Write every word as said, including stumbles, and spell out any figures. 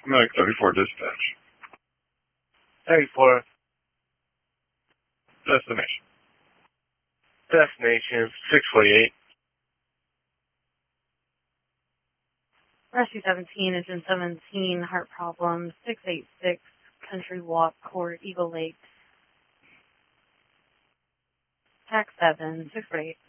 American thirty-four dispatch. thirty-four. Destination. Destination six forty-eight. Rescue seventeen is in seventeen, heart problems, six eighty-six, Country Walk Court, Eagle Lake. Tax seven, six forty-eight.